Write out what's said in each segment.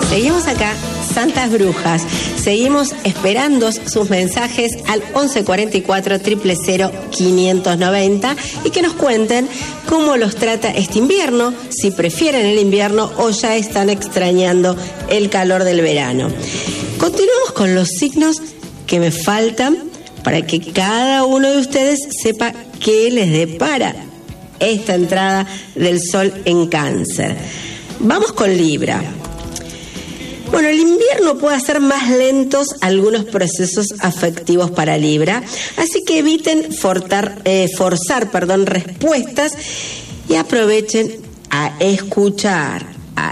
Seguimos acá, Santas Brujas. Seguimos esperando sus mensajes al 1144 000 590 y que nos cuenten cómo los trata este invierno, si prefieren el invierno o ya están extrañando el calor del verano. Continuamos con los signos que me faltan para que cada uno de ustedes sepa qué les depara esta entrada del sol en Cáncer. Vamos con Libra. Bueno, el invierno puede hacer más lentos algunos procesos afectivos para Libra, así que eviten forzar respuestas y aprovechen a escuchar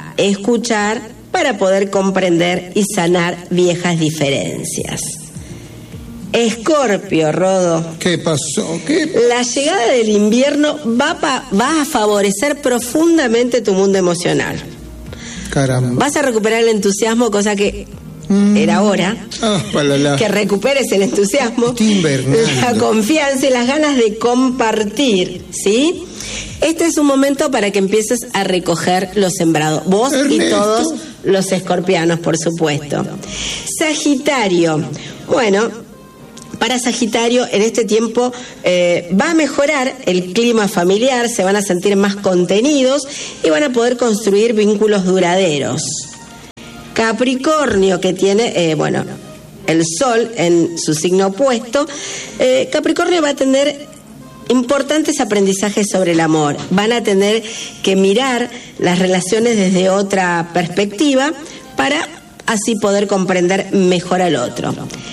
para poder comprender y sanar viejas diferencias. Escorpio, Rodo. ¿Qué pasó? La llegada del invierno va a favorecer profundamente tu mundo emocional. Caramba. Vas a recuperar el entusiasmo, cosa que era hora que recuperes el entusiasmo, la confianza y las ganas de compartir, ¿sí? Este es un momento para que empieces a recoger lo sembrado, vos y todos los escorpianos, por supuesto. Sagitario, bueno, para Sagitario en este tiempo va a mejorar el clima familiar, se van a sentir más contenidos y van a poder construir vínculos duraderos. Capricornio, que tiene, el sol en su signo opuesto, Capricornio va a tener importantes aprendizajes sobre el amor. Van a tener que mirar las relaciones desde otra perspectiva para así poder comprender mejor al otro.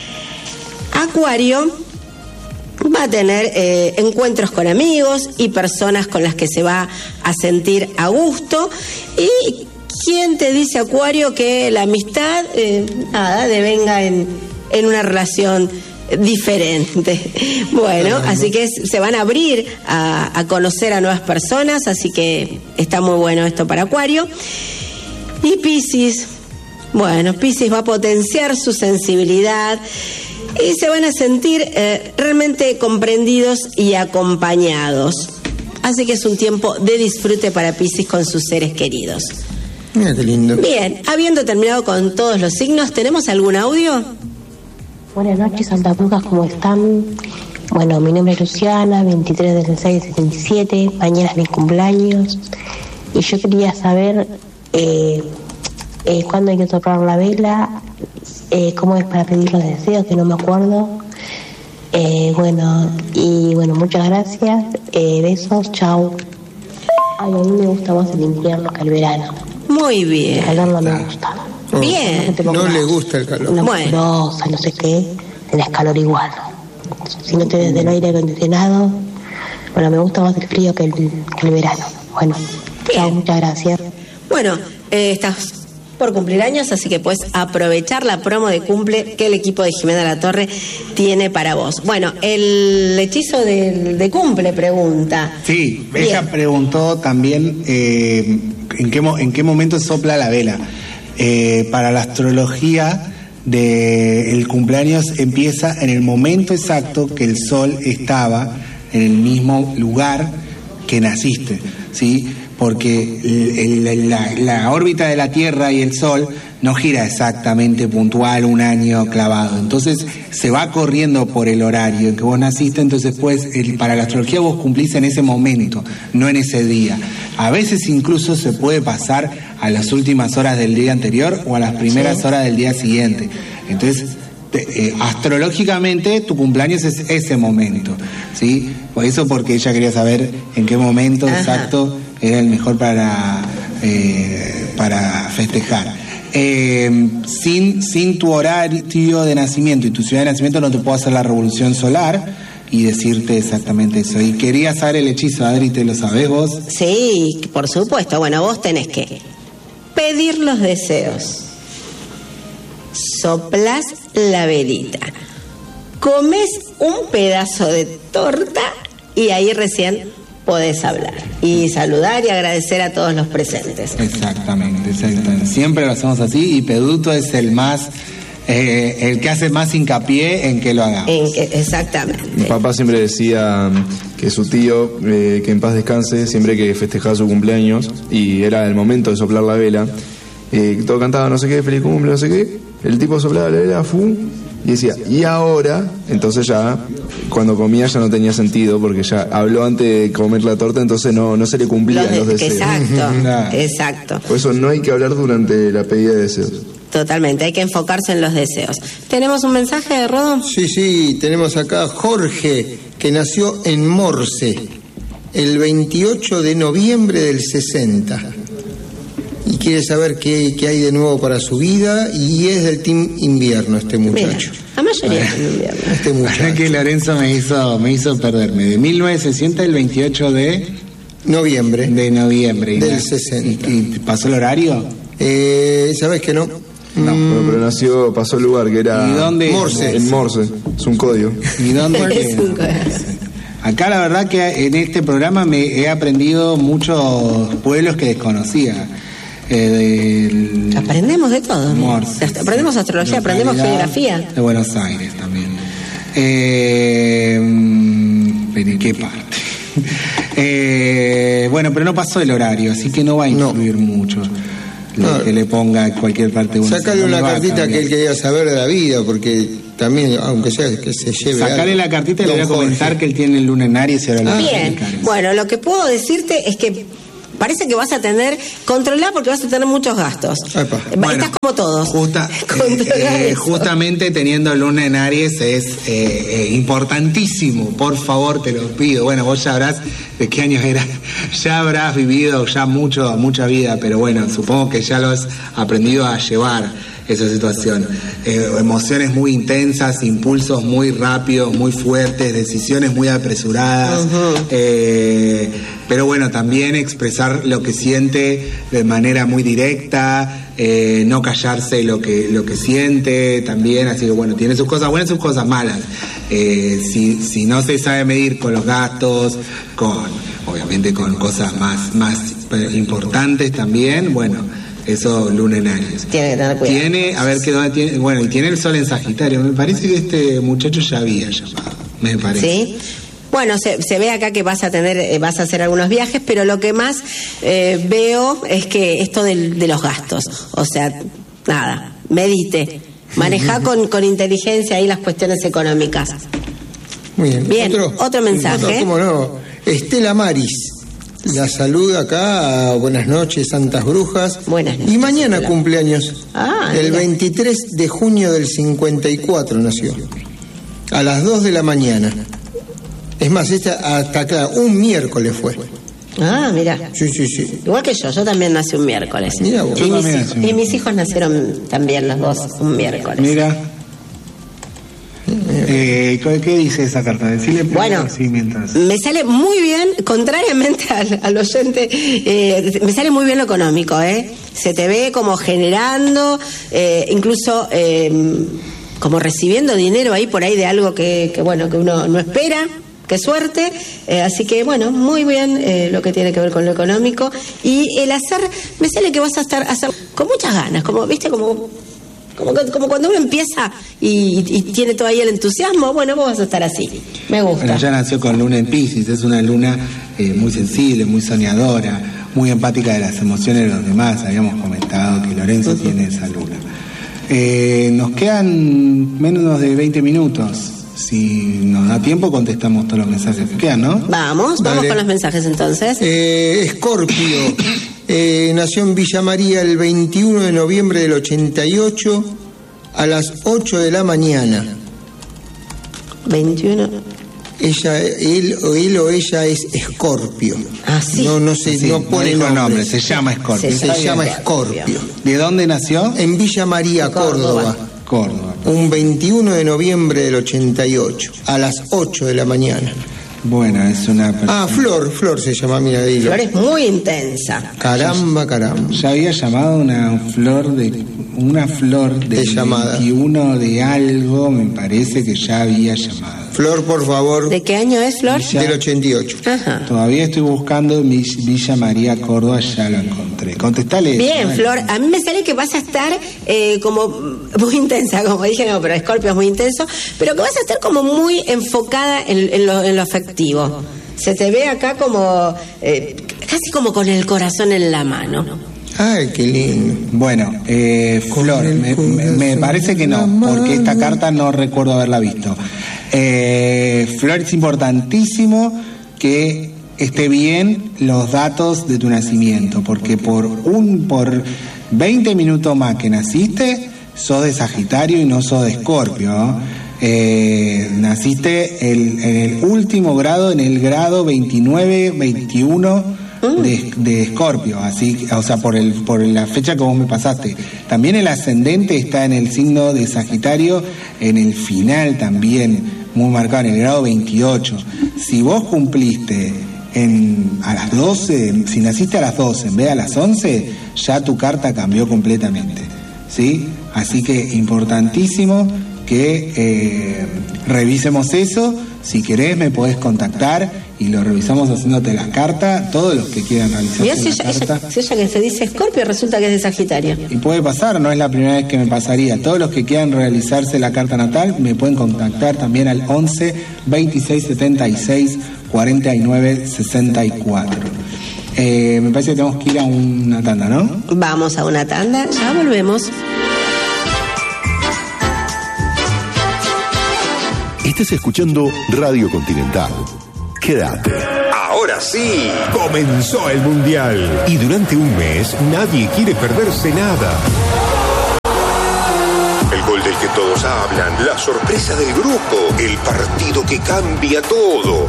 Acuario va a tener encuentros con amigos y personas con las que se va a sentir a gusto. ¿Y quién te dice, Acuario, que la amistad devenga en una relación diferente? Bueno, así que se van a abrir a conocer a nuevas personas, así que está muy bueno esto para Acuario. Y Piscis, bueno, Piscis va a potenciar su sensibilidad y se van a sentir realmente comprendidos y acompañados. Así que es un tiempo de disfrute para Piscis con sus seres queridos. Mira qué lindo. Bien, habiendo terminado con todos los signos, ¿tenemos algún audio? Buenas noches, Santas Brujas, ¿cómo están? Bueno, mi nombre es Luciana, 23 del 6 del 77, mañana es mi cumpleaños. Y yo quería saber cuándo hay que soplar la vela, cómo es para pedir los deseos, que no me acuerdo. Bueno, muchas gracias. Besos, chao. Ay, a mí me gusta más el invierno que el verano. Muy bien. El calor no me gusta. Bien. No le gusta el calor. Una musculosa, no sé qué, tenés calor igual. Si no tenés del aire acondicionado, bueno, me gusta más el frío que el verano. Bueno, chao, muchas gracias. Bueno, estás por cumplir años, así que puedes aprovechar la promo de cumple que el equipo de Jimena La Torre tiene para vos. Bueno, el hechizo de cumple pregunta. Sí, ella preguntó también en qué momento sopla la vela. Para la astrología el cumpleaños empieza en el momento exacto que el sol estaba en el mismo lugar que naciste, ¿sí? Porque la órbita de la Tierra y el Sol no gira exactamente puntual un año clavado, entonces se va corriendo por el horario en que vos naciste, entonces pues para la astrología vos cumplís en ese momento, no en ese día. A veces incluso se puede pasar a las últimas horas del día anterior o a las primeras horas del día siguiente. Entonces astrológicamente tu cumpleaños es ese momento, ¿sí? Por eso, porque ella quería saber en qué momento exacto era el mejor para festejar. Sin tu horario de nacimiento y tu ciudad de nacimiento no te puedo hacer la revolución solar y decirte exactamente eso. Y quería saber el hechizo, Adri, ¿te lo sabés vos? Sí, por supuesto. Bueno, vos tenés que pedir los deseos, soplás la velita, comes un pedazo de torta y ahí recién podés hablar y saludar y agradecer a todos los presentes. Exactamente. Siempre lo hacemos así y Peduto es el que hace más hincapié en que lo hagamos. Exactamente. Mi papá siempre decía que su tío, que en paz descanse, siempre que festejaba su cumpleaños y era el momento de soplar la vela, todo cantaba no sé qué, feliz cumple, no sé qué, el tipo soplaba la vela, y decía, y ahora, entonces ya, cuando comía ya no tenía sentido, porque ya habló antes de comer la torta, entonces no se le cumplían los deseos. Exacto, exacto. Por eso no hay que hablar durante la pedida de deseos. Totalmente, hay que enfocarse en los deseos. ¿Tenemos un mensaje, Rodo? Sí, tenemos acá Jorge, que nació en Morse, el 28 de noviembre del 60. Y quiere saber qué hay de nuevo para su vida, y es del team invierno este muchacho. Mira, la mayoría es del invierno. Este muchacho. Ahora que Lorenzo me hizo perderme. De 1960, el 28 de Noviembre. Del 60. ¿Y pasó el horario? ¿Sabes que no? Bueno, pero pasó el lugar que era... ¿Y dónde? Morse. En Morse, es un código. ¿Y dónde Es un queda? código. Acá la verdad que en este programa me he aprendido muchos pueblos que desconocía. Aprendemos de todo. Morse, Aprendemos astrología, aprendemos geografía. De Buenos Aires también. ¿En qué parte? Bueno, pero no pasó el horario, así que no va a influir mucho. Que le ponga cualquier parte de una. Sácale una cartita que él quería saber de la vida, porque también, aunque sea que se lleve. Sacale la cartita y le voy a comentar que él tiene el luna en Aries y ahora lo Bien, bueno, lo que puedo decirte es que parece que vas a tener, controlar porque vas a tener muchos gastos. Bueno, estás como todos. Justamente teniendo luna en Aries es importantísimo, por favor, te lo pido. Bueno, vos ya sabrás de qué años era, ya habrás vivido ya mucha vida, pero bueno, supongo que ya lo has aprendido a llevar esa situación. Emociones muy intensas, impulsos muy rápidos, muy fuertes, decisiones muy apresuradas, pero bueno, también expresar lo que siente de manera muy directa, no callarse lo que siente también, así que bueno, tiene sus cosas buenas y sus cosas malas. Si no se sabe medir con los gastos, obviamente con cosas más importantes también, bueno, eso luna en Aries. Tiene que tener cuidado. A ver qué dónde tiene. Bueno, y tiene el sol en Sagitario. Me parece que este muchacho ya había llamado. Me parece. Sí. Bueno, se ve acá que vas a hacer algunos viajes, pero lo que más veo es que esto de los gastos. O sea, nada, medite. Manejá con inteligencia ahí las cuestiones económicas. Muy bien. Bien, otro mensaje. ¿Cómo no? Estela Maris. La saluda acá, buenas noches, Santas Brujas. Buenas noches. Y mañana cumpleaños. El 23 de junio del 54 nació. A las 2 de la mañana. Es más, hasta acá, un miércoles fue. Ah, mira. Sí. Igual que yo también nací un miércoles. Mira vos. Y mis hijos nacieron también los dos un miércoles. Mira. ¿Qué dice esa carta? Decirle bueno, sí, mientras. Me sale muy bien, contrariamente al oyente, me sale muy bien lo económico, se te ve como generando, incluso como recibiendo dinero ahí por ahí de algo que uno no espera. Qué suerte, así que bueno, muy bien lo que tiene que ver con lo económico. Y el hacer, me sale que vas a hacer con muchas ganas, como viste, como cuando uno empieza y tiene todo ahí el entusiasmo, bueno, vos vas a estar así. Me gusta. Bueno, ella nació con luna en Piscis, es una luna muy sensible, muy soñadora, muy empática de las emociones de los demás. Habíamos comentado que Lorenzo tiene esa luna. Nos quedan menos de 20 minutos. Si nos da tiempo, contestamos todos los mensajes que quedan, ¿no? Vamos con los mensajes entonces. Escorpio. Nació en Villa María el 21 de noviembre del 88 a las 8 de la mañana. 21. Él o ella es Escorpio. Ah, sí. No pone nombre. Se llama Escorpio. Se llama Escorpio. ¿De dónde nació? En Villa María, Córdoba. Un 21 de noviembre del 88 a las 8 de la mañana. Bueno, es una persona... Flor se llama, mira, dilo. Flor es muy intensa. Caramba. Ya había llamado una flor de 21 de algo, me parece que ya había llamado. Flor, por favor. ¿De qué año es Flor? Del 88. Ajá. Todavía estoy buscando Villa María, Córdoba, ya lo encontré. Contestale. Bien, Flor, a mí me sale que vas a estar como muy intensa, como dije, no, pero Escorpio es muy intenso, pero que vas a estar como muy enfocada en lo afectivo. Se te ve acá como, casi como con el corazón en la mano. Ay, qué lindo. Bueno, Flor, me parece que no, porque esta carta no recuerdo haberla visto. Flor, es importantísimo que esté bien los datos de tu nacimiento, porque por 20 minutos más que naciste, sos de Sagitario y no sos de Escorpio. Naciste en el último grado, en el grado 29-21 de Escorpio, así, o sea, por la fecha que vos me pasaste. También el ascendente está en el signo de Sagitario, en el final también, muy marcado, en el grado 28. Si vos cumpliste a las 12, si naciste a las 12 en vez de a las 11, ya tu carta cambió completamente, ¿sí? Así que importantísimo que revisemos eso. Si querés me podés contactar y lo revisamos haciéndote las cartas, todos los que quieran realizar Mirá, la carta. si ella que se dice Escorpio resulta que es de Sagitario. Y puede pasar, no es la primera vez que me pasaría. Todos los que quieran realizarse la carta natal me pueden contactar también al 11 26 76 49 64. Me parece que tenemos que ir a una tanda, ¿no? Vamos a una tanda, ya volvemos. Estás escuchando Radio Continental. Quédate. Ahora sí, comenzó el Mundial. Y durante un mes nadie quiere perderse nada. El gol del que todos hablan, la sorpresa del grupo, el partido que cambia todo.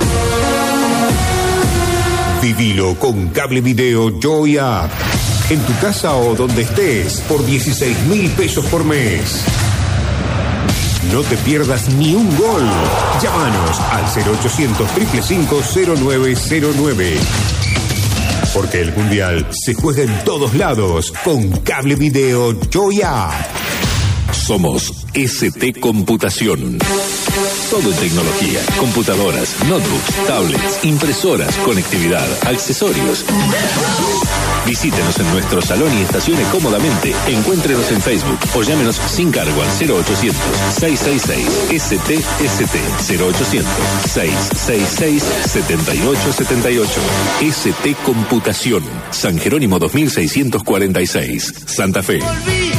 Vivilo con cable video Joy App. En tu casa o donde estés, por 16.000 pesos por mes. No te pierdas ni un gol. Llámanos al 0800 555 0909. Porque el Mundial se juega en todos lados con cable video Joy App. Somos ST Computación. Todo en tecnología, computadoras, notebooks, tablets, impresoras, conectividad, accesorios. Visítenos en nuestro salón y estacione cómodamente. Encuéntrenos en Facebook o llámenos sin cargo al 0800 666 STST 0800 666 7878. ST Computación, San Jerónimo 2646, Santa Fe.